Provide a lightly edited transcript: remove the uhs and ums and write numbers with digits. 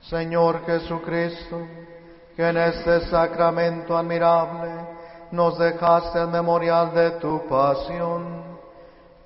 Señor Jesucristo, que en este sacramento admirable nos dejaste el memorial de tu pasión,